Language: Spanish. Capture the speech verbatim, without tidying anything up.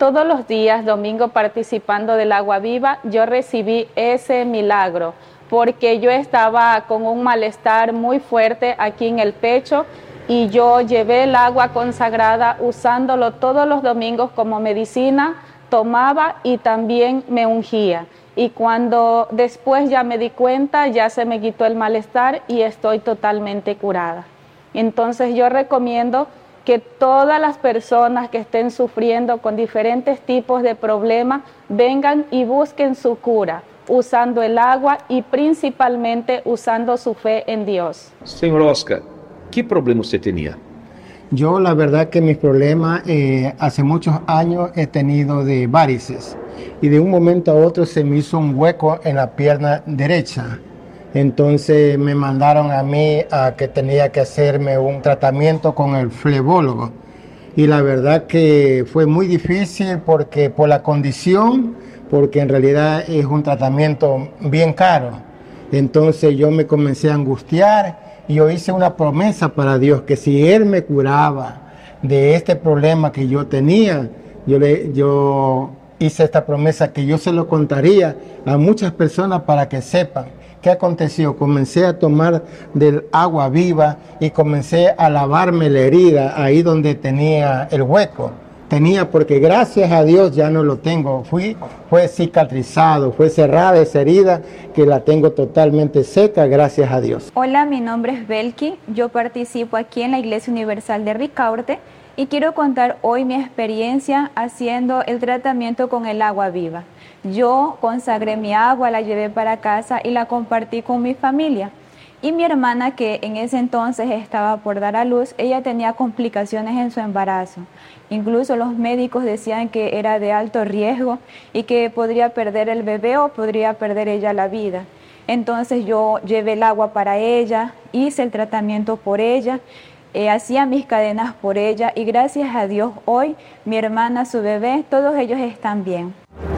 todos los días, domingo, participando del agua viva, yo recibí ese milagro, porque yo estaba con un malestar muy fuerte aquí en el pecho y yo llevé el agua consagrada usándolo todos los domingos como medicina, tomaba y también me ungía. Y cuando después ya me di cuenta, ya se me quitó el malestar y estoy totalmente curada. Entonces yo recomiendo que todas las personas que estén sufriendo con diferentes tipos de problemas vengan y busquen su cura, usando el agua y principalmente usando su fe en Dios. Señor Oscar, ¿qué problema usted tenía? Yo la verdad que mis problemas eh, hace muchos años he tenido de varices y de un momento a otro se me hizo un hueco en la pierna derecha. Entonces me mandaron a mí a que tenía que hacerme un tratamiento con el flebólogo. Y la verdad que fue muy difícil porque por la condición, porque en realidad es un tratamiento bien caro. Entonces yo me comencé a angustiar y yo hice una promesa para Dios que si Él me curaba de este problema que yo tenía, yo, le, yo hice esta promesa que yo se lo contaría a muchas personas para que sepan. ¿Qué aconteció? Comencé a tomar del agua viva y comencé a lavarme la herida ahí donde tenía el hueco. Tenía, porque gracias a Dios ya no lo tengo. Fui, fue cicatrizado, fue cerrada esa herida que la tengo totalmente seca, gracias a Dios. Hola, mi nombre es Belki. Yo participo aquí en la Iglesia Universal de Ricaurte y quiero contar hoy mi experiencia haciendo el tratamiento con el agua viva. Yo consagré mi agua, la llevé para casa y la compartí con mi familia. Y mi hermana, que en ese entonces estaba por dar a luz, ella tenía complicaciones en su embarazo. Incluso los médicos decían que era de alto riesgo y que podría perder el bebé o podría perder ella la vida. Entonces yo llevé el agua para ella, hice el tratamiento por ella, eh, hacía mis cadenas por ella y gracias a Dios hoy mi hermana, su bebé, todos ellos están bien.